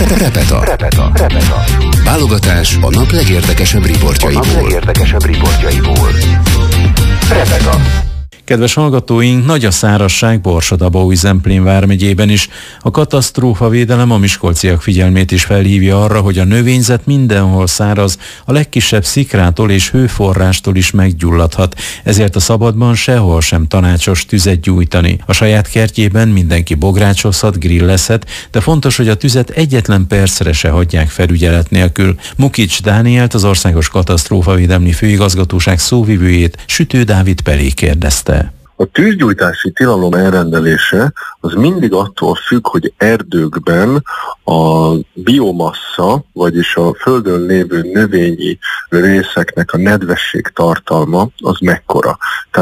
Repeta. Válogatás a nap legérdekesebb riportjaiból. Repeta. Kedves hallgatóink, nagy a szárazság Borsod-Abaúj-Zemplén vármegyében is. A katasztrófavédelem a miskolciak figyelmét is felhívja arra, hogy a növényzet mindenhol száraz, a legkisebb szikrától és hőforrástól is meggyulladhat, ezért a szabadban sehol sem tanácsos tüzet gyújtani. A saját kertjében mindenki bográcsozhat, grillezhet, de fontos, hogy a tüzet egyetlen percre se hagyják felügyelet nélkül. Mukics Dánielt, az Országos Katasztrófavédelmi Főigazgatóság szóvivőjét Sütő Dávid Pelé kérdezte. A tűzgyújtási tilalom elrendelése az mindig attól függ, hogy erdőkben a biomassa, vagyis a földön lévő növényi részeknek a nedvesség tartalma az mekkora.